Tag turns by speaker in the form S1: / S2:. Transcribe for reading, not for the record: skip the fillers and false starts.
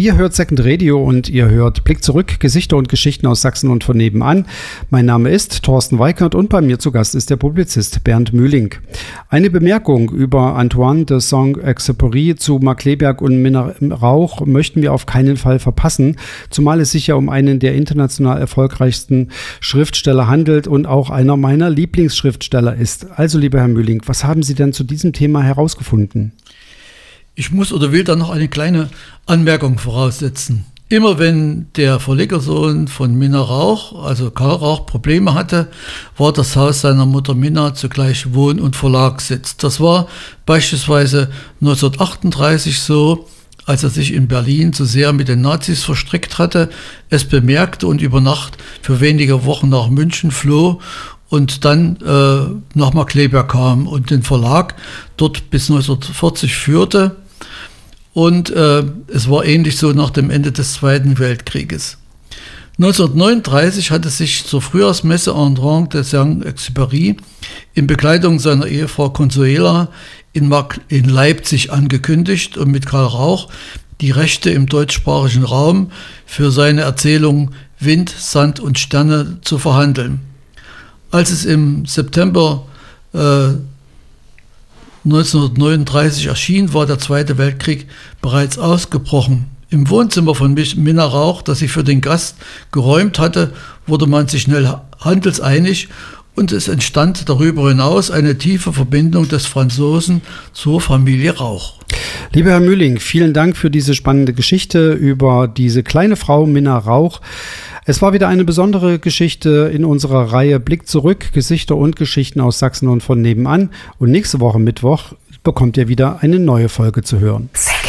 S1: Ihr hört Second Radio und ihr hört Blick zurück, Gesichter und Geschichten aus Sachsen und von nebenan. Mein Name ist Thorsten Weikert und bei mir zu Gast ist der Publizist Bernd Mühling. Eine Bemerkung über Antoine de Saint-Exupéry zu Marc Kleberg und Minna Rauch möchten wir auf keinen Fall verpassen, zumal es sich ja um einen der international erfolgreichsten Schriftsteller handelt und auch einer meiner Lieblingsschriftsteller ist. Also, lieber Herr Mühling, was haben Sie denn zu diesem Thema herausgefunden?
S2: Ich muss oder will da noch eine kleine Anmerkung voraussetzen. Immer wenn der Verlegersohn von Minna Rauch, also Karl Rauch, Probleme hatte, war das Haus seiner Mutter Minna zugleich Wohn- und Verlagssitz. Das war beispielsweise 1938 so, als er sich in Berlin zu sehr mit den Nazis verstrickt hatte, es bemerkte und über Nacht für wenige Wochen nach München floh und dann nach Marc Kleberg kam und den Verlag dort bis 1940 führte. Und es war ähnlich so nach dem Ende des Zweiten Weltkrieges. 1939 hatte sich zur Frühjahrsmesse Antoine de Saint-Exupéry in Begleitung seiner Ehefrau Consuela in Leipzig angekündigt und mit Karl Rauch die Rechte im deutschsprachigen Raum für seine Erzählung Wind, Sand und Sterne zu verhandeln. Als es im September 1939 erschien, war der Zweite Weltkrieg bereits ausgebrochen. Im Wohnzimmer von Minna Rauch, das sie für den Gast geräumt hatte, wurde man sich schnell handelseinig und es entstand darüber hinaus eine tiefe Verbindung des Franzosen zur Familie Rauch.
S1: Lieber Herr Mühling, vielen Dank für diese spannende Geschichte über diese kleine Frau Minna Rauch. Es war wieder eine besondere Geschichte in unserer Reihe Blick zurück, Gesichter und Geschichten aus Sachsen und von nebenan. Und nächste Woche Mittwoch bekommt ihr wieder eine neue Folge zu hören.